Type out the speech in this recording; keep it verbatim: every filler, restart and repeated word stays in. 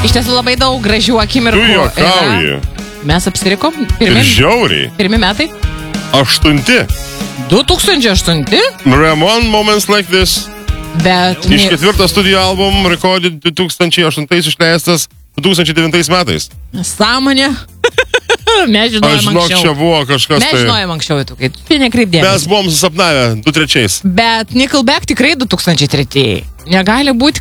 Iš tiesų labai daug gražių akimirkų. Tu juokauji. Mes apsirikom. Ir Pirmi, žiauriai. pirmi metai. Aštunti. du tūkstančiai aštunti. Ramon Moments Like This. Bet... Iš ketvirto studijų album Recorded du tūkstančiai aštuntais išleistas du tūkstančiai devintais metais. Sąmonė. Mes žinojom Aš žinok, anksčiau. čia buvo kažkas Mes tai... žinojom anksčiau, tu, kai tu nekreipdėmės. Mes buvom susapnavę du trečiais. Bet Nickelback tikrai du tūkstančiai tretieji. Negali būti,